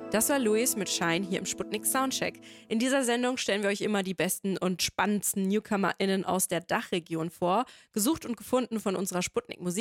Das war Luis mit Shine hier im Sputnik Soundcheck. In dieser Sendung stellen wir euch immer die besten und spannendsten NewcomerInnen aus der Dachregion vor, gesucht und gefunden von unserer Sputnik Musik